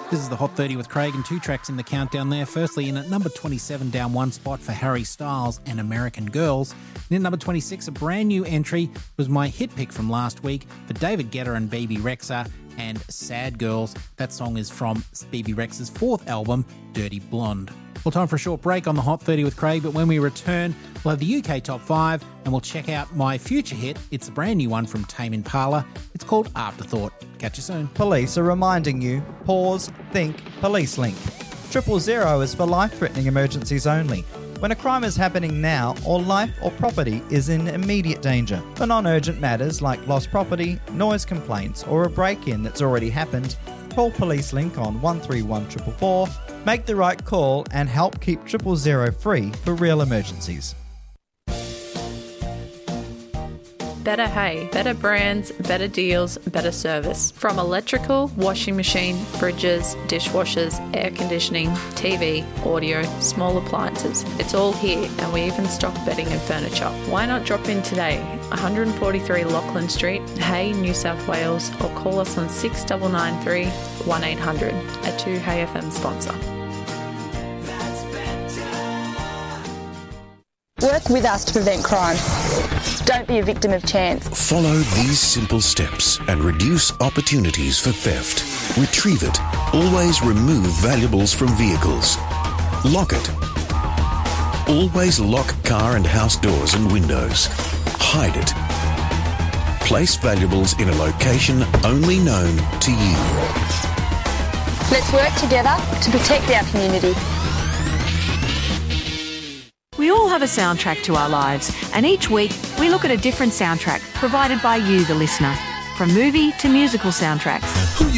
This is the Hot 30 with Craig, and 2 tracks in the countdown there. Firstly, in at number 27, down 1 spot for Harry Styles and American Girls. And in number 26, a brand new entry was my hit pick from last week for David Guetta and BB Rexa and Sad Girls. That song is from BB Rexa's 4th album, Dirty Blonde. Well, time for a short break on the Hot 30 with Craig, but when we return, we'll have the UK Top 5 and we'll check out my future hit. It's a brand new one from Tame Impala. It's called Afterthought. Catch you soon. Police are reminding you, pause, think, Police Link. 000 is for life-threatening emergencies only. When a crime is happening now, or life or property is in immediate danger. For non-urgent matters like lost property, noise complaints, or a break-in that's already happened, call Police Link on 131444. Make the right call and help keep 000 free for real emergencies. Better hay, better brands, better deals, better service. From electrical, washing machine, fridges, dishwashers, air conditioning, TV, audio, small appliances. It's all here, and we even stock bedding and furniture. Why not drop in today? 143 Lachlan Street, Hay, New South Wales, or call us on 6993 1800, a 2Hay FM sponsor. Work with us to prevent crime. Don't be a victim of chance. Follow these simple steps and reduce opportunities for theft. Retrieve it. Always remove valuables from vehicles. Lock it. Always lock car and house doors and windows. Hide it. Place valuables in a location only known to you. Let's work together to protect our community. We all have a soundtrack to our lives, and each week we look at a different soundtrack provided by you, the listener. From movie to musical soundtracks,